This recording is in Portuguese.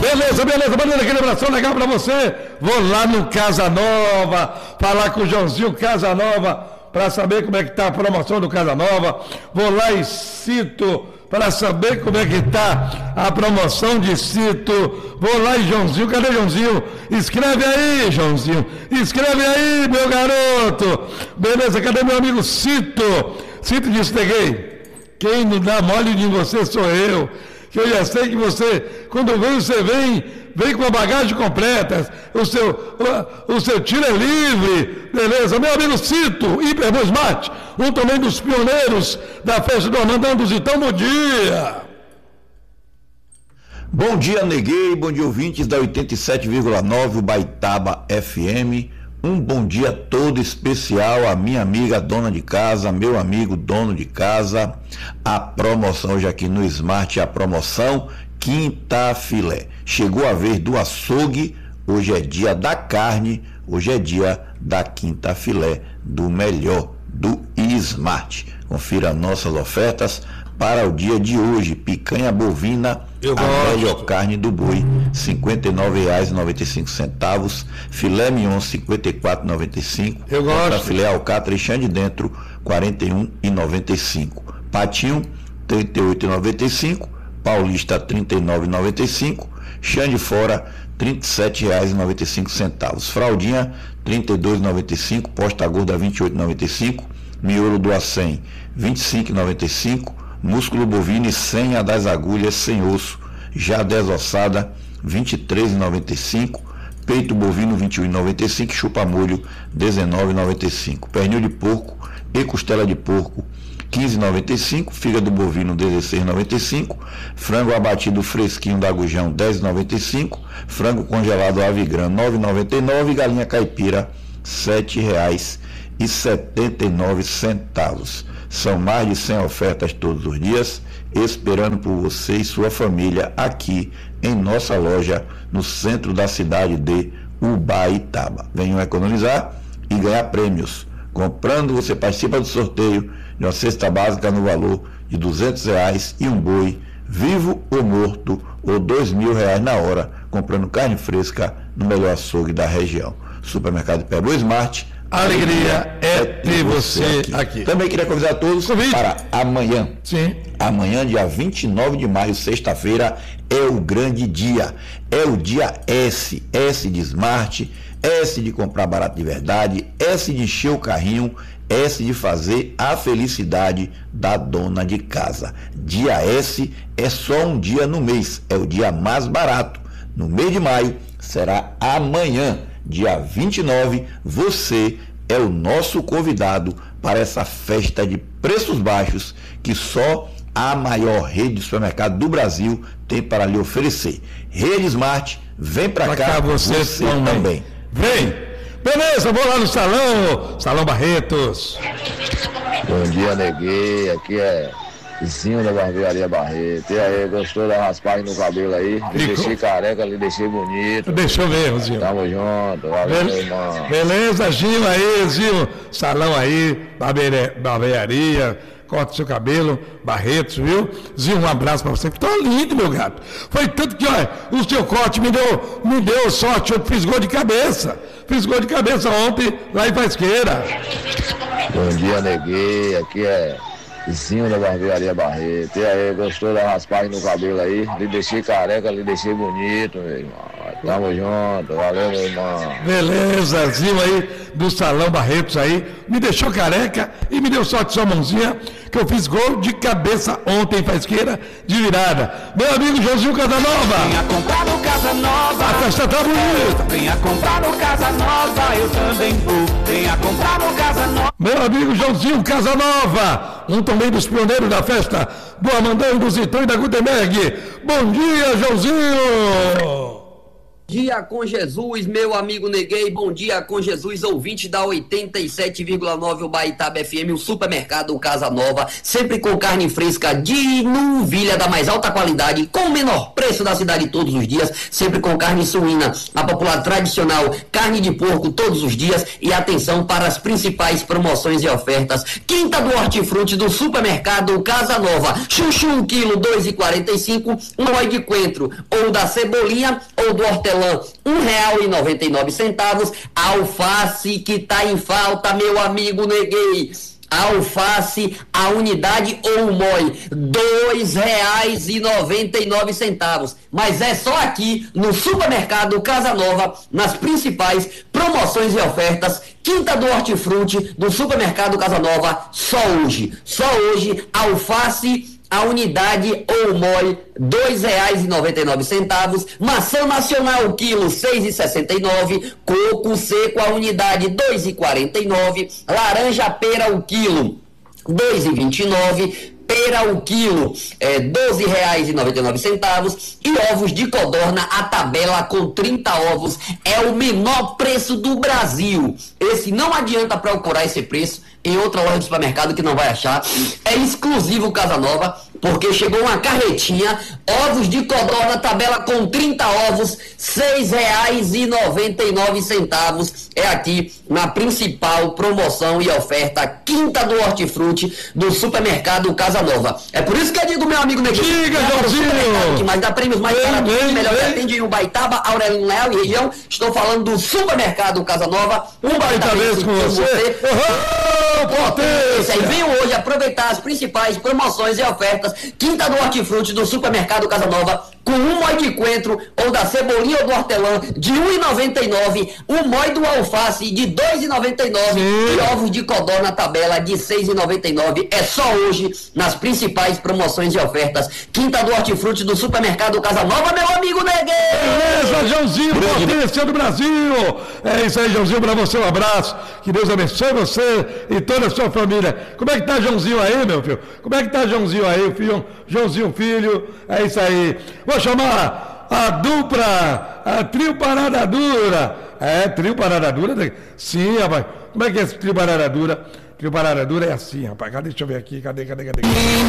Beleza, mandando aquele abração legal pra você. Vou lá no Casa Nova, falar com o Joãozinho Casa Nova, pra saber como é que tá a promoção do Casa Nova. Vou lá e cito, para saber como é que tá a promoção de Cito. Vou lá e Joãozinho, cadê Joãozinho? Escreve aí, Joãozinho. Escreve aí, meu garoto. Beleza, cadê meu amigo Cito? Cito disse, peguei. Quem não dá mole de você sou eu. Que eu já sei que você, quando vem, você vem com a bagagem completa. O seu tiro é livre. Beleza, meu amigo Cito, Hiperboa Smart, um também dos pioneiros da festa do Armandão do Zitão, bom dia. Bom dia, Neguei, bom dia, ouvintes da 87,9 Ubaitaba FM. Um bom dia todo especial à minha amiga dona de casa, meu amigo dono de casa. A promoção hoje aqui no Smart, a promoção Quinta Filé. Chegou a vez do açougue, hoje é dia da carne, hoje é dia da Quinta Filé, do melhor, do Smart. Confira nossas ofertas para o dia de hoje. Picanha bovina, a melhor carne do boi, R$ 59,95. Filé mignon, R$ 54,95. Eu gosto. Filé alcatra e chã de dentro, R$ 41,95. Patinho, R$ 38,95. Paulista, R$ 39,95. Chã de fora, R$ 37,95. Fraldinha, R$ 32,95. Posta gorda, R$ 28,95. Miolo do acém, R$ 25,95. Músculo bovino e senha das agulhas sem osso, já desossada, R$ 23,95. Peito bovino, R$ 21,95. Chupa-molho, R$ 19,95. Pernil de porco e costela de porco, R$ 15,95. Fígado bovino, R$ 16,95. Frango abatido fresquinho da Agujão, R$ 10,95. Frango congelado Avigran, R$ 9,99. Galinha caipira, R$ 7,79. São mais de 100 ofertas todos os dias, esperando por você e sua família aqui em nossa loja no centro da cidade de Ubaitaba. Venham economizar e ganhar prêmios. Comprando, você participa do sorteio de uma cesta básica no valor de R$ 200 e um boi, vivo ou morto, ou R$ 2.000 na hora, comprando carne fresca no melhor açougue da região. Supermercado Hiperboa Smart. A alegria é ter você aqui. Também queria convidar todos para amanhã. Sim. Amanhã, dia 29 de maio, sexta-feira, é o grande dia. É o dia S. S de Smart, S de comprar barato de verdade, S de encher o carrinho, S de fazer a felicidade da dona de casa. Dia S é só um dia no mês, é o dia mais barato. No mês de maio, será amanhã. Dia 29, você é o nosso convidado para essa festa de preços baixos que só a maior rede de supermercado do Brasil tem para lhe oferecer. Rede Smart, vem para cá você também. Vem! Beleza, vou lá no Salão Barretos. Bom dia, Neguei, aqui é Zinho da Barbearia Barreto. E aí, gostou da raspagem no cabelo aí? Me deixei careca, lhe deixei bonito. Deixou mesmo, Zinho. Tamo junto, valeu, meu irmão. Beleza, Zinho aí, Zinho. Salão aí, barbearia, corta seu cabelo, Barretos, viu? Zinho, um abraço pra você. Tá lindo, meu gato. Foi tanto que, olha, o seu corte me deu sorte, eu fiz gol de cabeça. Fiz gol de cabeça ontem, lá em Faisqueira. Bom dia, Neguei, aqui é Zinho da Barbearia Barreto. E aí, gostou da raspagem no cabelo aí? Lhe deixei careca, lhe deixei bonito, meu irmão. Tamo junto, valeu, meu irmão. Beleza, Zinho aí do Salão Barretos aí, me deixou careca e me deu sorte sua mãozinha, que eu fiz gol de cabeça ontem em Faisqueira, de virada. Meu amigo Joãozinho Casanova. Venha comprar no Casa Nova. A festa tá bonita. Venha comprar no Casa Nova, eu também vou. Venha comprar no Casa Nova. Meu amigo Joãozinho Casanova, um também dos pioneiros da festa do Armandão, do Zitão e da Gutenberg. Bom dia, Joãozinho! Dia com Jesus, meu amigo Neguei, bom dia com Jesus, ouvinte da 87,9 Ubaitaba FM, o supermercado Casa Nova, sempre com carne fresca de novilha da mais alta qualidade, com o menor preço da cidade todos os dias, sempre com carne suína, a popular tradicional, carne de porco todos os dias, e atenção para as principais promoções e ofertas. Quinta do hortifruti do supermercado Casa Nova, chuchu 1 quilo, 2,45, um óleo de coentro, ou da cebolinha, ou do hortelã, R$1,99, alface que tá em falta, meu amigo Neguei, alface, a unidade ou o MOI, R$2,99, mas é só aqui no supermercado Casa Nova, nas principais promoções e ofertas. Quinta do hortifruti do supermercado Casa Nova, só hoje, alface, a unidade ou mole, R$2,99, maçã nacional, quilo, R$6,69, coco seco, a unidade, R$2,49, laranja pera, o quilo, R$2,29, pera o quilo, R$12,99, e ovos de codorna, a tabela com 30 ovos, é o menor preço do Brasil. Esse não adianta procurar esse preço em outra loja de supermercado que não vai achar, é exclusivo Casa Nova, porque chegou uma carretinha, ovos de codorna, tabela com 30 ovos, R$6,99, é aqui na principal promoção e oferta, quinta do hortifruti do supermercado Casa Nova. É por isso que eu digo, meu amigo Neguinho, diga, Joãozinho, que mais dá prêmios mais baratos, melhor que atende em Ubaitaba, Aurelino Leal e região. Estou falando do supermercado Casa Nova, Ubaitabense com você. Potência! E venham hoje aproveitar as principais promoções e ofertas. Quinta do hortifruti do supermercado Casa Nova, com um mói de coentro ou da cebolinha ou do hortelã de R$1,99, um mói do alface de R$2,99 e ovos de codorna tabela de R$6,99. É só hoje nas principais promoções e ofertas. Quinta do hortifruti do supermercado Casa Nova, meu amigo Neguinho! Beleza, Joãozinho, potência do Brasil! É isso aí, Joãozinho, para você um abraço. Que Deus abençoe você e toda a sua família. Como é que tá Joãozinho aí, meu filho? Como é que tá Joãozinho aí, filho? Joãozinho, filho, é isso aí. Vou chamar a dupla, a trio Parada Dura. É, trio Parada Dura? Sim, rapaz. Como é que é esse trio Parada Dura? Trio Parada Dura é assim, rapaz. Deixa eu ver aqui, cadê?